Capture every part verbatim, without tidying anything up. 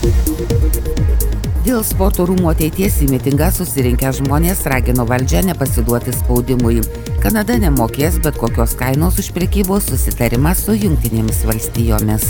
Dėl sporto rūmų ateities į mitingą susirinkę žmonės ragino valdžią nepasiduoti spaudimui. Kanada nemokės bet kokios kainos už prekybos susitarimą su Jungtinėmis valstijomis.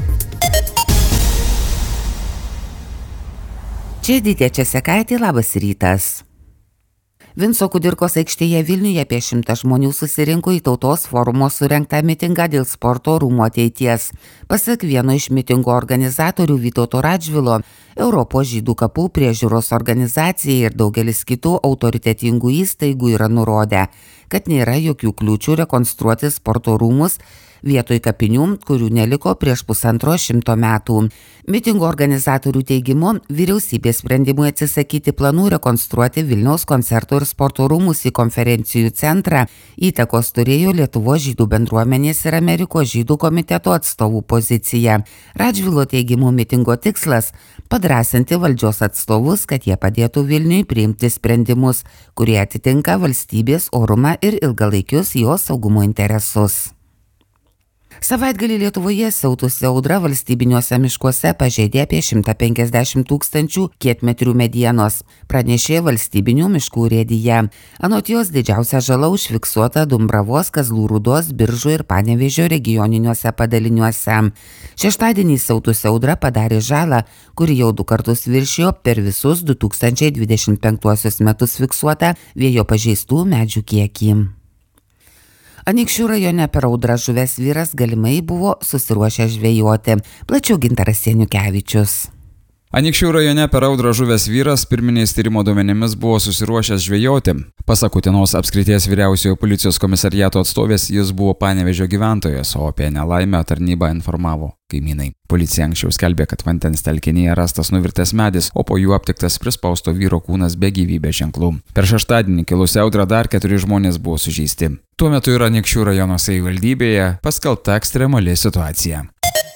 Čia Editė Česekaitė, labas rytas. Vinco Kudirkos aikštėje Vilniuje apie šimtą žmonių susirinko į Tautos forumo surengtą mitingą dėl sporto rūmų ateities. Pasak vieno iš mitingo organizatorių Vytauto Radžvilo, Europos žydų kapų priežiūros organizacija ir daugelis kitų autoritetingų įstaigų yra nurodę, kad nėra jokių kliūčių rekonstruoti sporto rūmus vietoj kapinių, kurių neliko prieš pusantro šimto metų. Mitingo organizatorių teigimu, vyriausybės sprendimui atsisakyti planų rekonstruoti Vilniaus koncertų ir sporto rūmus į konferencijų centrą įtakos turėjo Lietuvos žydų bendruomenės ir Amerikos žydų komiteto atstovų pozicija. Radžvilo teigimu mitingo tikslas – padrąsinti valdžios atstovus, kad jie padėtų Vilniui priimti sprendimus, kurie atitinka valstybės orumą ir ilgalaikius jos saugumo interesus. Savaitgalį Lietuvoje siautusi audra valstybiniuose miškuose pažeidė apie šimtą penkiasdešimt tūkstančių kietmetrių medienos, pranešė valstybinių miškų urėdija. Anot jos didžiausia žala užfiksuota Dumbravos, Kazlų Rūdos, Biržų ir Panevėžio regioniniuose padaliniuose. Šeštadienį siautusi audra padarė žalą, kuri jau du kartus viršijo per visus du tūkstančiai dvidešimt penktuosius metus fiksuotą vėjo pažeistų medžių kiekį. Anykščių rajone per audrą žuvęs vyras galimai buvo susiruošęs žvejoti. Plačiau Gintaras Seniukevičius. Anykščių rajone per audrą žuvęs vyras pirminiais tyrimo duomenimis buvo susiruošęs žvejoti. Pasak Utenos apskrities vyriausiojo policijos komisariato atstovės, jis buvo Panevėžio gyventojas, o apie nelaimę tarnybą informavo kaimynai. Policija anksčiau skelbė, kad vandens telkinyje rastas nuvirtęs medis, o po jų aptiktas prispausto vyro kūnas be gyvybės ženklų. Per šeštadienį kilusią audrą dar keturi žmonės buvo sužeisti. Tuo metu ir Anykščių rajono savivaldybėje paskelbta ekstremali situacija.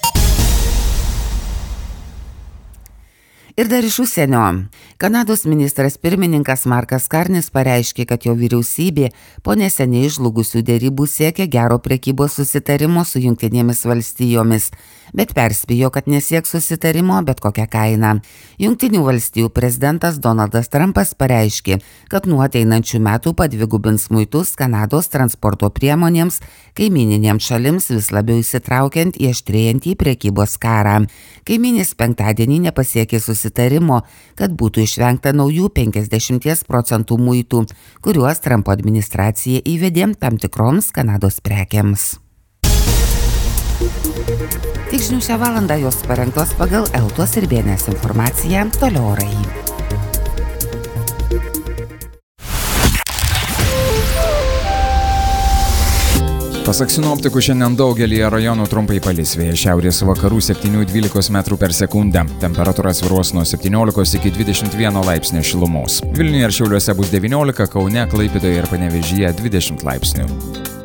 Ir dar iš užsienio. Kanados ministras pirmininkas Markas Karnis pareiškė, kad jo vyriausybė po neseniai žlugusių dėrybų siekia gero prekybos susitarimo su Jungtinėmis valstijomis, bet perspėjo, kad nesieks susitarimo bet kokią kainą. Jungtinių valstijų prezidentas Donaldas Trumpas pareiškė, kad nuo ateinančių metų padvigubins muitus Kanados transporto priemonėms, kaimininėms šalims vis labiau įsitraukiant į aštrėjantį prekybos karą. Kaimynės penktadienį nepasiekė susitarimo, kad būtų išvengta naujų penkiasdešimties procentų muitų, kuriuos Trumpo administracija įvedė tam tikroms Kanados prekiams. Tik žinių šią valandą jos parengtos pagal Eltos ir B N S informaciją, toliau orai. Pasak sinoptikų, šiandien daugelyje rajonų trumpai palis, vėjas šiaurės vakarų septynių dvylikos metrų per sekundę. Temperatūra svyruos nuo septyniolikos iki dvidešimt vieno laipsnio šilumos. Vilniuje ir Šiauliuose bus devyniolika, Kaune, Klaipėdoje ir Panevėžyje dvidešimt laipsnių.